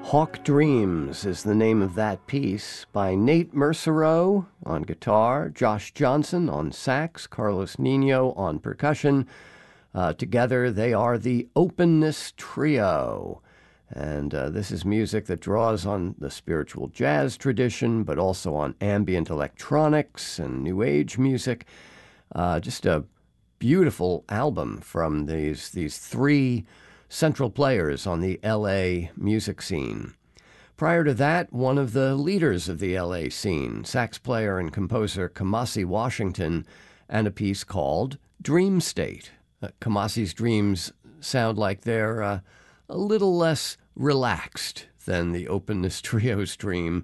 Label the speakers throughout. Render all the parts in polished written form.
Speaker 1: Hawk Dreams is the name of that piece by Nate Mercereau on guitar, Josh Johnson on sax, Carlos Nino on percussion. Together they are the Openness Trio. And this is music that draws on the spiritual jazz tradition, but also on ambient electronics and new age music. Just a beautiful album from these three central players on the L.A. music scene. Prior to that, one of the leaders of the L.A. scene, sax player and composer Kamasi Washington, and a piece called Dream State. Kamasi's dreams sound like they're a little less relaxed than the Openness Trio's dream,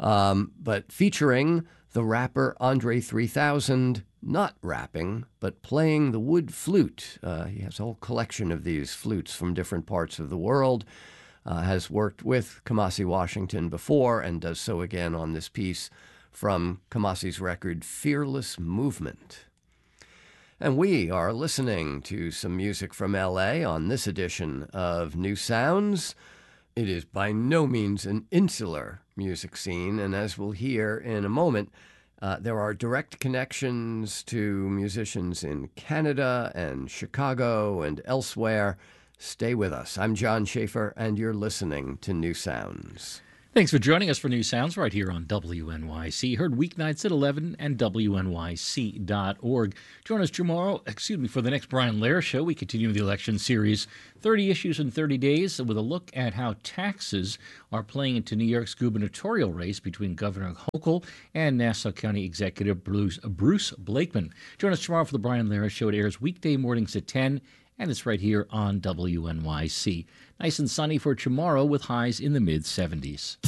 Speaker 1: but featuring the rapper Andre 3000, not rapping, but playing the wood flute. He has a whole collection of these flutes from different parts of the world, has worked with Kamasi Washington before, and does so again on this piece from Kamasi's record, Fearless Movement. And we are listening to some music from L.A. on this edition of New Sounds. It is by no means an insular music scene, and as we'll hear in a moment, there are direct connections to musicians in Canada and Chicago and elsewhere. Stay with us. I'm John Schaefer, and you're listening to New Sounds.
Speaker 2: Thanks for joining us for New Sounds right here on WNYC. Heard weeknights at 11 and WNYC.org. Join us tomorrow, for the next Brian Lehrer Show. We continue the election series, 30 Issues in 30 Days, with a look at how taxes are playing into New York's gubernatorial race between Governor Hochul and Nassau County Executive Bruce Blakeman. Join us tomorrow for the Brian Lehrer Show. It airs weekday mornings at 10, and it's right here on WNYC. Nice and sunny for tomorrow with highs in the mid-70s.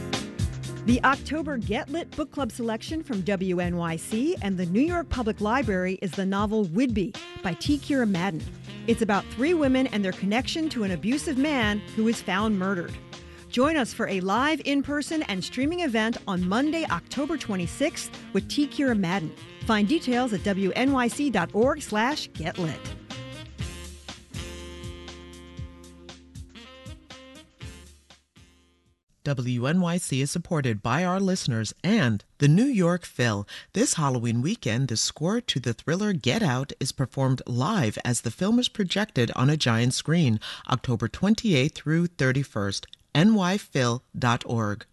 Speaker 3: The October Get Lit Book Club selection from WNYC and the New York Public Library is the novel Whidbey by T. Kira Madden. It's about three women and their connection to an abusive man who is found murdered. Join us for a live in-person and streaming event on Monday, October 26th with T. Kira Madden. Find details at wnyc.org/getlit.
Speaker 4: WNYC is supported by our listeners and the New York Phil. This Halloween weekend, the score to the thriller Get Out is performed live as the film is projected on a giant screen, October 28th through 31st. nyphil.org.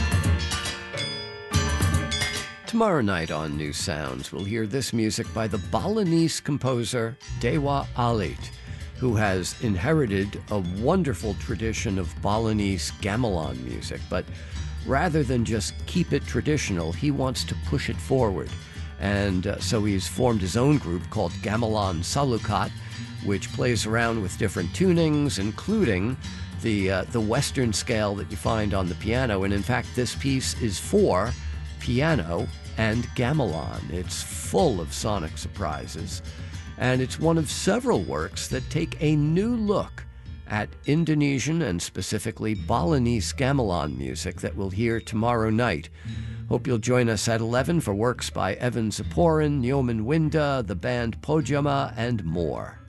Speaker 1: Tomorrow night on New Sounds, we'll hear this music by the Balinese composer Dewa Alit, who has inherited a wonderful tradition of Balinese gamelan music, but rather than just keep it traditional, he wants to push it forward. And so he's formed his own group called Gamelan Salukat, which plays around with different tunings, including the Western scale that you find on the piano. And in fact, this piece is for piano and gamelan. It's full of sonic surprises. And it's one of several works that take a new look at Indonesian and specifically Balinese gamelan music that we'll hear tomorrow night. Hope you'll join us at 11 for works by Evan Ziporyn, Nyoman Winda, the band Pojama, and more.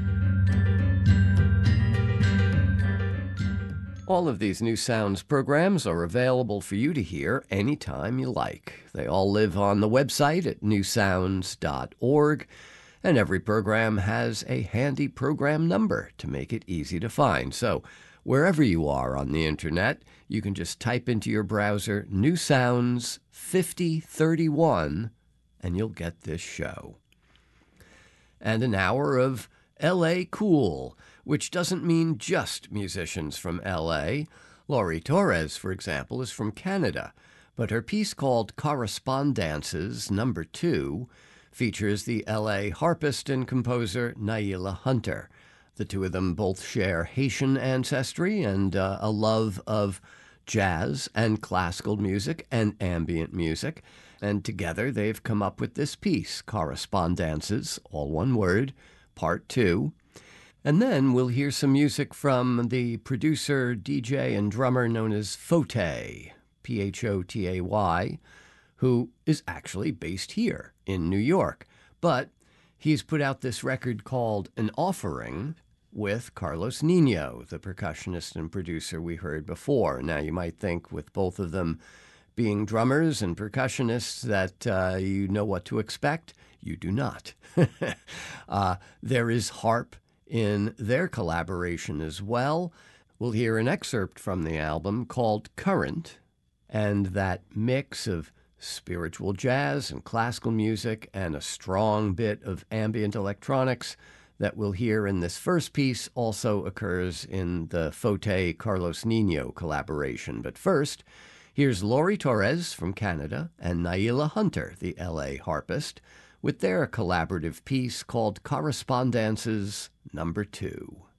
Speaker 1: All of these New Sounds programs are available for you to hear anytime you like. They all live on the website at newsounds.org. And every program has a handy program number to make it easy to find. So wherever you are on the internet, you can just type into your browser New Sounds 5031 and you'll get this show. And an hour of L.A. Cool, which doesn't mean just musicians from L.A. Laurie Torres, for example, is from Canada, but her piece called Correspondances No. 2 features the L.A. harpist and composer Naila Hunter. The two of them both share Haitian ancestry and a love of jazz and classical music and ambient music. And together they've come up with this piece, Correspondances, all one word, Part 2. And then we'll hear some music from the producer, DJ, and drummer known as Photay, Photay, who is actually based here in New York. But he's put out this record called An Offering, with Carlos Nino, the percussionist and producer we heard before. Now, you might think with both of them being drummers and percussionists that you know what to expect. You do not. There is harp in their collaboration as well. We'll hear an excerpt from the album called Current, and that mix of spiritual jazz and classical music and a strong bit of ambient electronics that we'll hear in this first piece also occurs in the Fote Carlos Nino collaboration. But first, here's Laurie Torres from Canada and Naila Hunter, the LA harpist, with their collaborative piece called Correspondances No. 2.